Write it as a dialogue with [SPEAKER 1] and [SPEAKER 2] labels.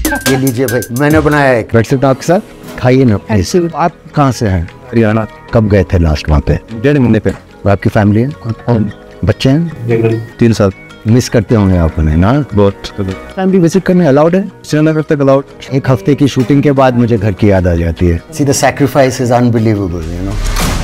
[SPEAKER 1] ये लीजिए भाई, मैंने बनाया है ब्रेड आपके साथ, खाइए ना। आप कहाँ से हैं?
[SPEAKER 2] हरियाणा।
[SPEAKER 1] कब गए थे लास्ट वहाँ पे?
[SPEAKER 2] 1.5 महीने पे।
[SPEAKER 1] आपकी फैमिली है, बच्चे हैं?
[SPEAKER 2] 3 साल।
[SPEAKER 1] मिस करते होंगे आप उन्हें ना?
[SPEAKER 2] बहुत।
[SPEAKER 1] फैमिली विजिट करने अलाउड है?
[SPEAKER 2] श्रीनगर तक अलाउड।
[SPEAKER 1] एक हफ्ते की शूटिंग के बाद मुझे घर की याद आ जाती है। See the sacrifice is unbelievable, you know.